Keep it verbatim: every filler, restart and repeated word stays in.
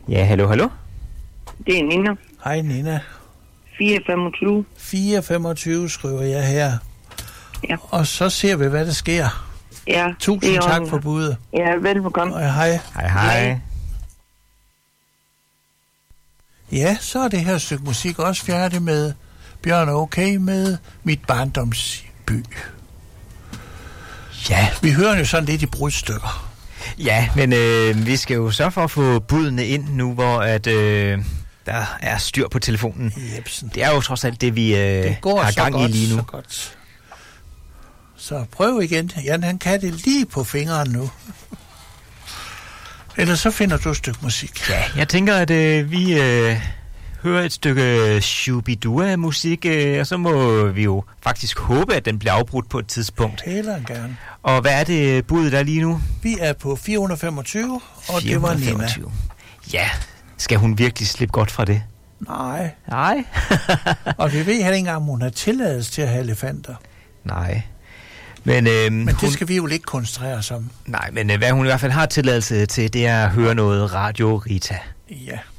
Ja, hallo, hallo. Det er Nina. Hej Nina. fire femogtyve. fire femogtyve skriver jeg her. Ja. Og så ser vi, hvad der sker. Ja. Tusind tak for budet. Ja, velbekomme. Og hej. Hej, hej. Ja, så er det her stykke musik også færdig med Bjørn Okay med Mit barndomsby. Ja. Vi hører jo sådan lidt i brudstykker. Ja, men øh, vi skal jo så for at få budene ind nu, hvor at, øh, der er styr på telefonen. Jebsen. Det er jo trods alt det, vi øh, det går har så gang godt, i lige nu. Så, godt. Så prøv igen. Jan, han kan det lige på fingeren nu. Ellers så finder du et stykke musik. Ja, jeg tænker, at øh, vi øh, hører et stykke Shubidua-musik, øh, og så må vi jo faktisk håbe, at den bliver afbrudt på et tidspunkt. Heller gerne. Og hvad er det budet der lige nu? Vi er på fire hundrede femogtyve, og fire hundrede femogtyve. Det var Nina. Ja, skal hun virkelig slippe godt fra det? Nej. Nej. Og vi ved heller ikke engang, om hun har tilladelse til at have elefanter. Nej. Men, øhm, men det hun, skal vi jo ikke koncentrere os om. Nej, men øh, hvad hun i hvert fald har tilladelse til, det er at høre noget Radio Rita. Ja.